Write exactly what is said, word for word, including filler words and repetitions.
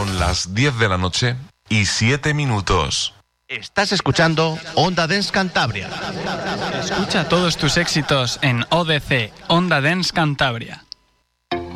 Son las diez de la noche y siete minutos. Estás escuchando Onda Dance Cantabria. Escucha todos tus éxitos en O D C, Onda Dance Cantabria.